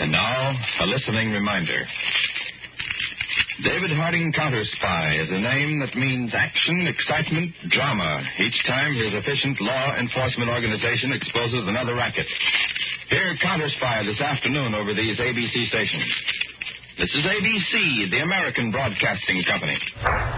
And now, a listening reminder. David Harding Counter Spy is a name that means action, excitement, drama. Each time his efficient law enforcement organization exposes another racket. Hear Counter Spy this afternoon over these ABC stations. This is ABC, the American Broadcasting Company.